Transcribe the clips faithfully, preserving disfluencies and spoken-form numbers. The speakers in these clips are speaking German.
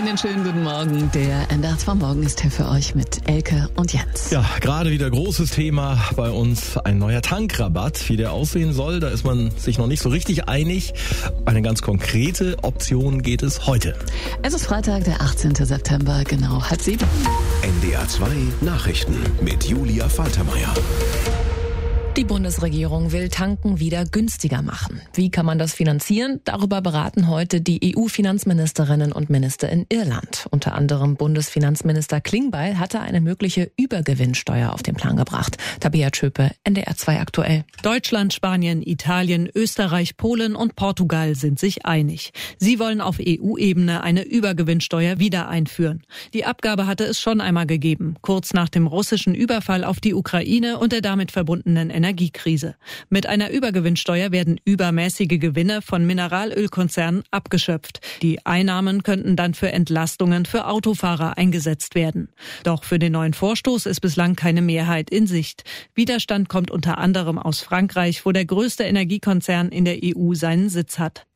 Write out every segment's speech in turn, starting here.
Einen schönen guten Morgen. Der N D R zwei Morgen ist hier für euch mit Elke und Jens. Ja, gerade wieder großes Thema bei uns. Ein neuer Tankrabatt. Wie der aussehen soll, da ist man sich noch nicht so richtig einig. Eine ganz konkrete Option geht es heute. Es ist Freitag, der achtzehnten September, genau halb sieben. N D R zwei Nachrichten mit Julia Faltermeier. Die Bundesregierung will Tanken wieder günstiger machen. Wie kann man das finanzieren? Darüber beraten heute die E U-Finanzministerinnen und Minister in Irland. Unter anderem Bundesfinanzminister Klingbeil hatte eine mögliche Übergewinnsteuer auf den Plan gebracht. Tabea Tschöpe, N D R zwei aktuell. Deutschland, Spanien, Italien, Österreich, Polen und Portugal sind sich einig. Sie wollen auf E U-Ebene eine Übergewinnsteuer wieder einführen. Die Abgabe hatte es schon einmal gegeben, kurz nach dem russischen Überfall auf die Ukraine und der damit verbundenen Energiekrise. Mit einer Übergewinnsteuer werden übermäßige Gewinne von Mineralölkonzernen abgeschöpft. Die Einnahmen könnten dann für Entlastungen für Autofahrer eingesetzt werden. Doch für den neuen Vorstoß ist bislang keine Mehrheit in Sicht. Widerstand kommt unter anderem aus Frankreich, wo der größte Energiekonzern in der E U seinen Sitz hat.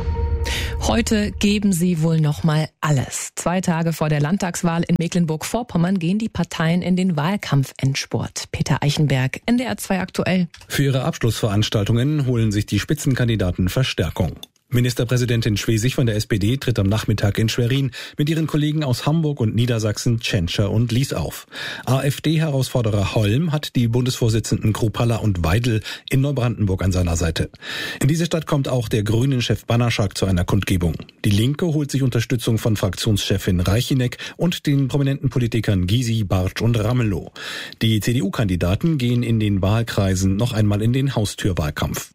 Heute geben sie wohl noch mal alles. Zwei Tage vor der Landtagswahl in Mecklenburg-Vorpommern gehen die Parteien in den Wahlkampfendspurt. Peter Eichenberg, N D R zwei aktuell. Für ihre Abschlussveranstaltungen holen sich die Spitzenkandidaten Verstärkung. Ministerpräsidentin Schwesig von der S P D tritt am Nachmittag in Schwerin mit ihren Kollegen aus Hamburg und Niedersachsen Tschentscher und Lies auf. AfD-Herausforderer Holm hat die Bundesvorsitzenden Kruppalla und Weidel in Neubrandenburg an seiner Seite. In diese Stadt kommt auch der Grünen-Chef Banaschak zu einer Kundgebung. Die Linke holt sich Unterstützung von Fraktionschefin Reichinek und den prominenten Politikern Gysi, Bartsch und Ramelow. Die C D U-Kandidaten gehen in den Wahlkreisen noch einmal in den Haustürwahlkampf.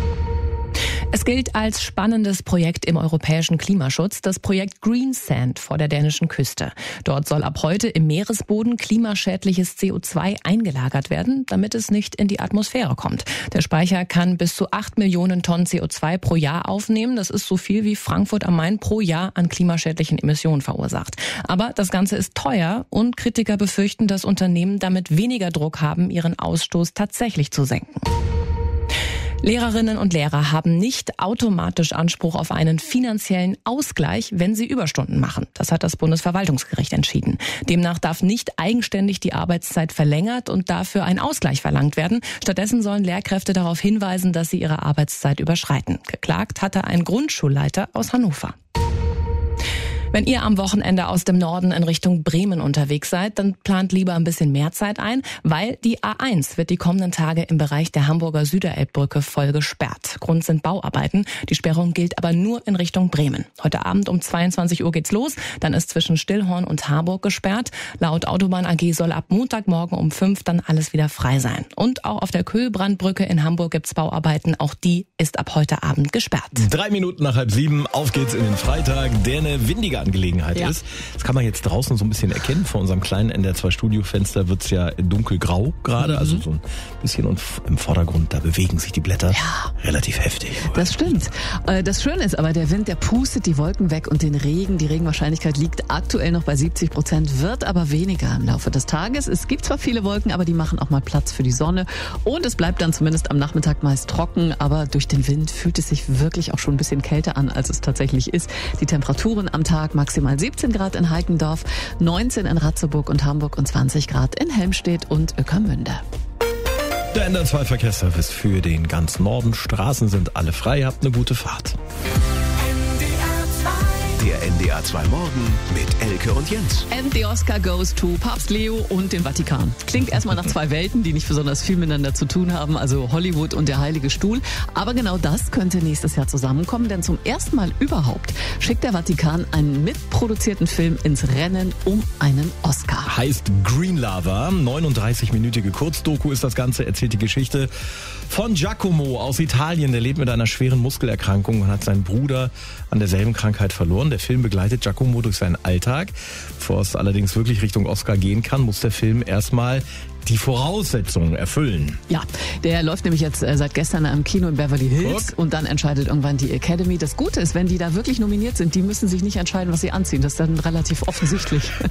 Es gilt als spannendes Projekt im europäischen Klimaschutz, das Projekt Greensand vor der dänischen Küste. Dort soll ab heute im Meeresboden klimaschädliches C O zwei eingelagert werden, damit es nicht in die Atmosphäre kommt. Der Speicher kann bis zu acht Millionen Tonnen C O zwei pro Jahr aufnehmen. Das ist so viel wie Frankfurt am Main pro Jahr an klimaschädlichen Emissionen verursacht. Aber das Ganze ist teuer und Kritiker befürchten, dass Unternehmen damit weniger Druck haben, ihren Ausstoß tatsächlich zu senken. Lehrerinnen und Lehrer haben nicht automatisch Anspruch auf einen finanziellen Ausgleich, wenn sie Überstunden machen. Das hat das Bundesverwaltungsgericht entschieden. Demnach darf nicht eigenständig die Arbeitszeit verlängert und dafür ein Ausgleich verlangt werden. Stattdessen sollen Lehrkräfte darauf hinweisen, dass sie ihre Arbeitszeit überschreiten. Geklagt hatte ein Grundschulleiter aus Hannover. Wenn ihr am Wochenende aus dem Norden in Richtung Bremen unterwegs seid, dann plant lieber ein bisschen mehr Zeit ein, weil die A eins wird die kommenden Tage im Bereich der Hamburger Süderelbbrücke voll gesperrt. Grund sind Bauarbeiten. Die Sperrung gilt aber nur in Richtung Bremen. Heute Abend um zweiundzwanzig Uhr geht's los. Dann ist zwischen Stillhorn und Harburg gesperrt. Laut Autobahn A G soll ab Montagmorgen um fünf dann alles wieder frei sein. Und auch auf der Köhlbrandbrücke in Hamburg gibt's Bauarbeiten. Auch die ist ab heute Abend gesperrt. Drei Minuten nach halb sieben. Auf geht's in den Freitag, der eine windige Angelegenheit ja. ist. Das kann man jetzt draußen so ein bisschen erkennen. Vor unserem kleinen N D R zwei Studiofenster wird's ja dunkelgrau gerade, mhm. also so ein bisschen, und im Vordergrund, da bewegen sich die Blätter ja. relativ heftig. Das stimmt. Das Schöne ist aber, der Wind, der pustet die Wolken weg und den Regen. Die Regenwahrscheinlichkeit liegt aktuell noch bei siebzig Prozent, wird aber weniger im Laufe des Tages. Es gibt zwar viele Wolken, aber die machen auch mal Platz für die Sonne und es bleibt dann zumindest am Nachmittag meist trocken, aber durch den Wind fühlt es sich wirklich auch schon ein bisschen kälter an, als es tatsächlich ist. Die Temperaturen am Tag maximal siebzehn Grad in Heikendorf, neunzehn in Ratzeburg und Hamburg und zwanzig Grad in Helmstedt und Ueckermünde. Der N D R zwei Verkehrsservice für den ganzen Norden. Straßen sind alle frei. Habt eine gute Fahrt. Der N D R zwei Morgen mit Elke und Jens. And the Oscar goes to Papst Leo und den Vatikan. Klingt erstmal nach zwei Welten, die nicht besonders viel miteinander zu tun haben, also Hollywood und der Heilige Stuhl. Aber genau das könnte nächstes Jahr zusammenkommen, denn zum ersten Mal überhaupt schickt der Vatikan einen mitproduzierten Film ins Rennen um einen Oscar. Heißt Green Lava. neununddreißig-minütige Kurzdoku ist das Ganze, erzählt die Geschichte von Giacomo aus Italien. Der lebt mit einer schweren Muskelerkrankung und hat seinen Bruder an derselben Krankheit verloren. Der Film begleitet Giacomo durch seinen Alltag. Bevor es allerdings wirklich Richtung Oscar gehen kann, muss der Film erstmal die Voraussetzungen erfüllen. Ja, der läuft nämlich jetzt äh, seit gestern am Kino in Beverly Hills. Guck. Und dann entscheidet irgendwann die Academy. Das Gute ist, wenn die da wirklich nominiert sind, die müssen sich nicht entscheiden, was sie anziehen. Das ist dann relativ offensichtlich.